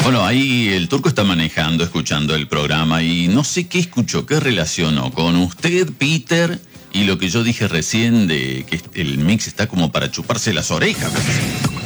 Bueno, ahí el Turco está manejando, escuchando el programa y no sé qué escuchó, qué relacionó con usted, Peter, y lo que yo dije recién de que el mix está como para chuparse las orejas.